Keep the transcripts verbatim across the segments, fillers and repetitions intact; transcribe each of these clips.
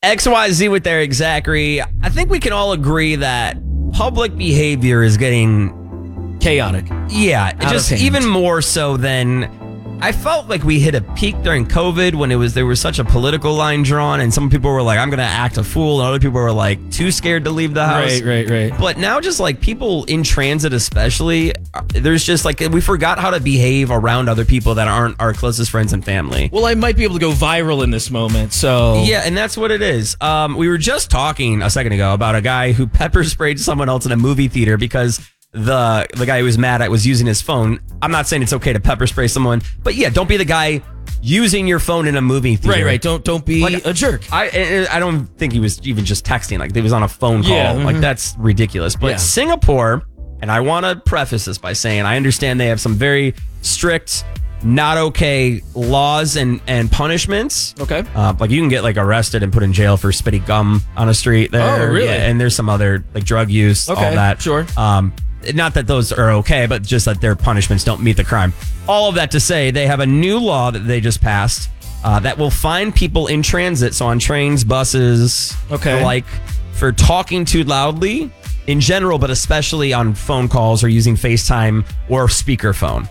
X Y Z with Eric Zachary. I think we can all agree that public behavior is getting chaotic. Yeah, Out just of hand. even more so than I felt like we hit a peak during COVID when it was there was such a political line drawn, and some people were like, "I'm going to act a fool," and other people were like, too scared to leave the house. Right, right, right. But now, just like people in transit, especially, there's just like we forgot how to behave around other people that aren't our closest friends and family. Well, I might be able to go viral in this moment, so Yeah, and that's what it is. Um, we were just talking a second ago about a guy who pepper sprayed someone else in a movie theater because the the guy who was mad at was using his phone. I'm not saying it's okay to pepper spray someone, but yeah, don't be the guy using your phone in a movie theater. Right, right. Don't don't be Like, a jerk. I I don't think he was even just texting. Like he was on a phone call. Yeah, Like mhm. that's ridiculous. But Yeah. Singapore, and I want to preface this by saying I understand they have some very strict, not okay laws and and punishments. Okay. Uh, like you can get like arrested and put in jail for spitting gum on a street there. Oh, really? Yeah, and there's some other like drug use, Okay, all that. sure. Um, not that those are okay, but just that their punishments don't meet the crime. All of that to say, they have a new law that they just passed uh, that will fine people in transit, so on trains, buses, Okay. like for talking too loudly in general, but especially on phone calls or using FaceTime or speakerphone.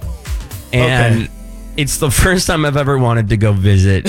And Okay. it's the first time I've ever wanted to go visit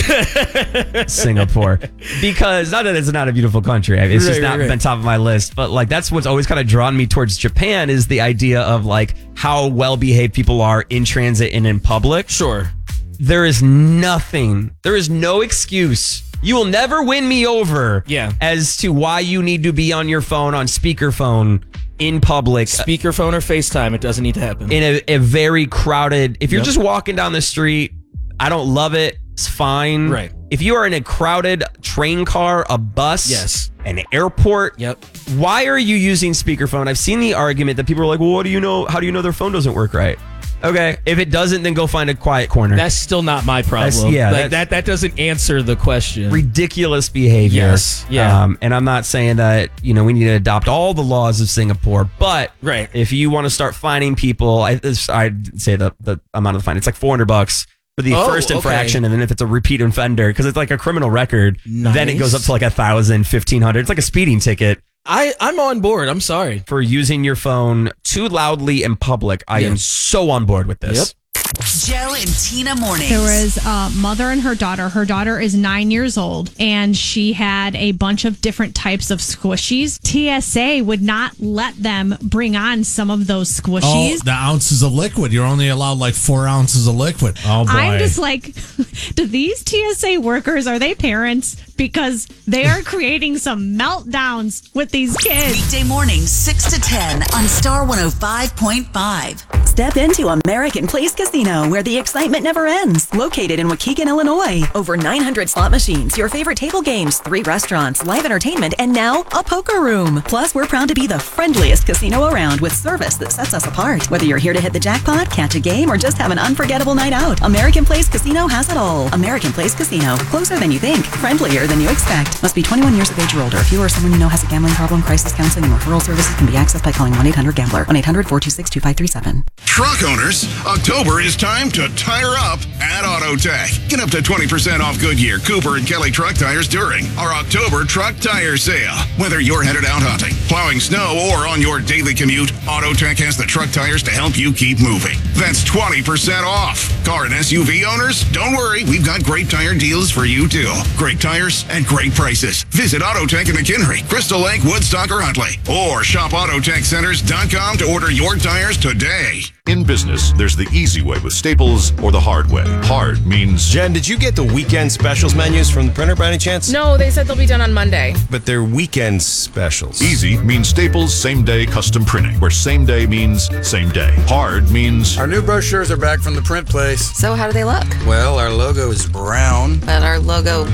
Singapore because not that it's not a beautiful country. It's just Right, not right, right. been top of my list. But like that's what's always kind of drawn me towards Japan is the idea of like how well behaved people are in transit and in public. Sure. There is nothing. There is no excuse. You will never win me over. Yeah. As to why you need to be on your phone on speakerphone in public. Speakerphone or FaceTime, it doesn't need to happen. In a, a very crowded, if you're Yep. just walking down the street, I don't love it. It's fine. Right. If you are in a crowded train car, a bus, Yes. an airport, Yep. why are you using speakerphone? I've seen the argument that people are like, well, what do you know? How do you know their phone doesn't work right? Okay. If it doesn't, then go find a quiet corner. That's still not my problem. That's- yeah, Like, that's- that that doesn't answer the question. ridiculous behavior. Yes, yeah. Um, and I'm not saying that, you know, we need to adopt all the laws of Singapore, but Right. if you want to start fining people, I, this- I'd say the, the amount of the fine, it's like four hundred bucks for the Oh, first okay. infraction. And then if it's a repeat offender, because it's like a criminal record, then it Nice. goes up to like a thousand, fifteen hundred. It's like a speeding ticket I I'm on board. I'm sorry. for using your phone too loudly in public. I am Yes. so on board with this. Yep. Joe and Tina mornings. There was a mother and her daughter. Her daughter is nine years old, and she had a bunch of different types of squishies. T S A would not let them bring on some of those Oh, squishies. the ounces of liquid. You're only allowed like four ounces of liquid. Oh, boy. I'm just like, do these T S A workers, are they parents? Because they are creating some meltdowns with these kids. Weekday mornings, six to ten on Star one oh five point five. Step into American Place Casino, where the excitement never ends. Located in Waukegan, Illinois. Over nine hundred slot machines, your favorite table games, three restaurants, live entertainment, and now a poker room. Plus, we're proud to be the friendliest casino around with service that sets us apart. Whether you're here to hit the jackpot, catch a game, or just have an unforgettable night out, American Place Casino has it all. American Place Casino. Closer than you think. Friendlier than you expect. Must be twenty-one years of age or older. If you or someone you know has a gambling problem, crisis counseling and referral services can be accessed by calling one eight hundred gambler. one eight hundred four two six two five three seven. Truck owners, October is time to tire up at AutoTech. Get up to twenty percent off Goodyear, Cooper, and Kelly truck tires during our October truck tire sale. Whether you're headed out hunting, plowing snow, or on your daily commute, AutoTech has the truck tires to help you keep moving. That's twenty percent off. Car and S U V owners, don't worry, we've got great tire deals for you too. Great tires and great prices. Visit AutoTech in McHenry, Crystal Lake, Woodstock, or Huntley. Or shop autotech centers dot com to order your tires today. In business, there's the easy way with Staples or the hard way. Hard means Jen, did you get the weekend specials menus from the printer by any chance? No, they said they'll be done on Monday. But they're weekend specials. easy means Staples same day custom printing, where same day means same day. Hard means Our new brochures are back from the print place. So how do they look? Well, our logo is brown. But our logo